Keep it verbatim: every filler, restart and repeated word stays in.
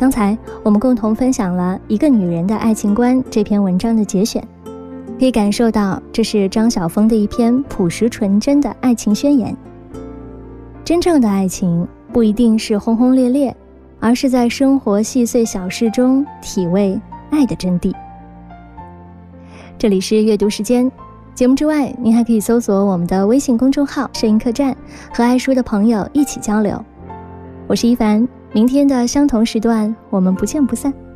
刚才我们共同分享了一个女人的爱情观这篇文章的节选，可以感受到这是张晓峰的一篇朴实纯真的爱情宣言。真正的爱情不一定是轰轰烈烈，而是在生活细碎小事中体味爱的真谛。这里是阅读时间，节目之外您还可以搜索我们的微信公众号摄影客栈，和爱书的朋友一起交流。我是一凡，明天的相同时段我们不见不散。